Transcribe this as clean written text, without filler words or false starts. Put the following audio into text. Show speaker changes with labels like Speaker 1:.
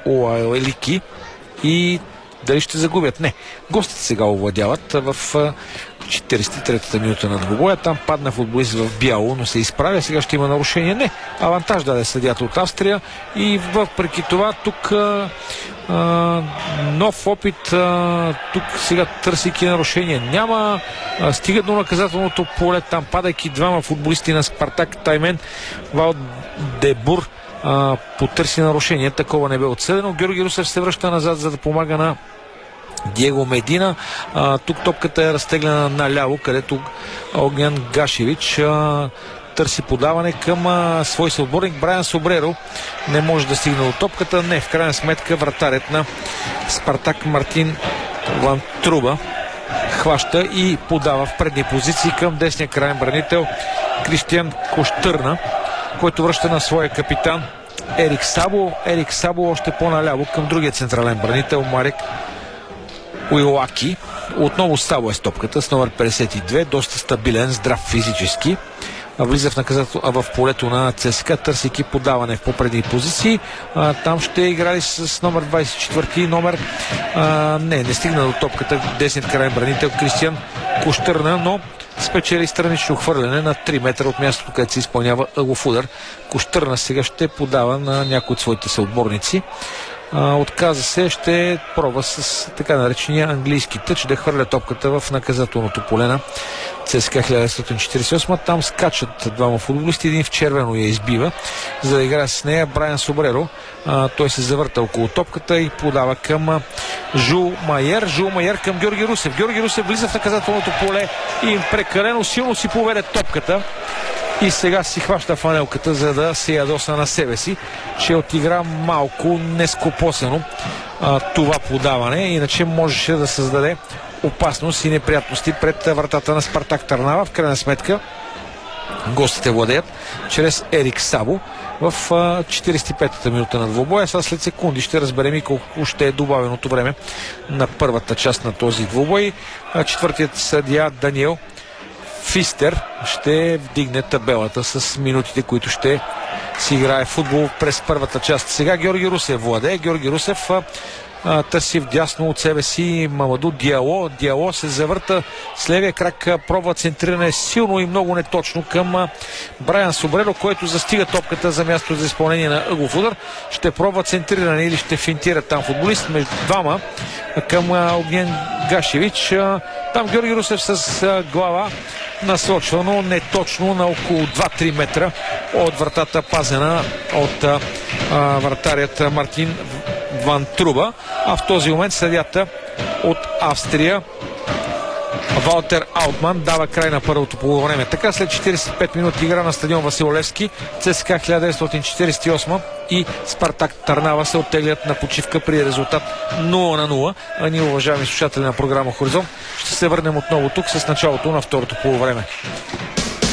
Speaker 1: Оалики и дали ще загубят? Не. Гостите сега овладяват в 43-та минута на двубоя. Там падна футболист в бяло, но се изправя. Сега ще има нарушение. Не. Авантаж даде съдията от Австрия и въпреки това тук нов опит. Тук сега търсейки нарушение няма. Стига до наказателното поле. Там падайки двама футболисти на Спартак Таймен. Валдебур потърси нарушение. Такова не бе отсъдено. Георги Русев се връща назад, за да помага на Диего Медина. Тук топката е разтеглена наляво, където Огнян Гашевич търси подаване към свой съотборник Брайан Собреро. Не може да стигне до топката. Не, в крайна сметка вратарят на Спартак Мартин Вантруба хваща и подава в предни позиции към десния крайен бранител Кристиан Коштърна, който връща на своя капитан Ерик Сабо. Ерик Сабо още по-наляво към другия централен бранител Марек Уилаки. Отново Сабо е с топката с номер 52, доста стабилен, здрав физически. Влиза в полето на ЦСКА, търсейки подаване в попредни позиции. Там ще играли с номер 24 номер. Не стигна до топката десният крайен бранител Кристиан Коштърна, но спечели странично хвърляне на 3 метра от мястото, където се изпълнява ъглов удар. Коштърна сега ще подава на някои от своите съотборници. Отказа се, ще пробва с така наречения английски тъч да хвърля топката в наказателното поле на ЦСКА 1948. Там скачат двама футболисти, един в червено я избива, за да играе с нея Брайан Собреро. Той се завърта около топката и подава към Жул Майер към Георги Русев. Георги Русев влиза в наказателното поле и прекалено силно си поведе топката. И сега си хваща фанелката, за да се ядоса на себе си, че отигра малко нескопосено това подаване. Иначе можеше да създаде опасност и неприятности пред вратата на Спартак Търнава. В крайна сметка гостите владеят чрез Ерик Сабо в 45-та минута на двубоя. След секунди ще разберем и колко ще е добавеното време на първата част на този двубой. Четвъртият съдия Даниел Фистер ще вдигне табелата с минутите, които ще си играе футбол през първата част. Сега Георги Русев владее. Георги Русев търси вдясно от себе си Мамаду Диало. Диало се завърта с левия крак, пробва центриране силно и много неточно към Брайан Собреро, който застига топката за място за изпълнение на ъглов удар. Ще пробва центриране или ще финтира там футболист между двама към Огнян Гашевич. Там Георги Русев с глава насочва, но не точно, на около 2-3 метра от вратата, пазена от вратарят Мартин Вантруба. А в този момент съдията от Австрия Валтер Аутман дава край на първото полувреме. Така, след 45 минути игра на стадион Васил Левски, ЦСКА 1948 и Спартак Търнава се оттеглят на почивка при резултат 0-0. А ние, уважаеми слушатели на програма Хоризонт, ще се върнем отново тук с началото на второто полувреме.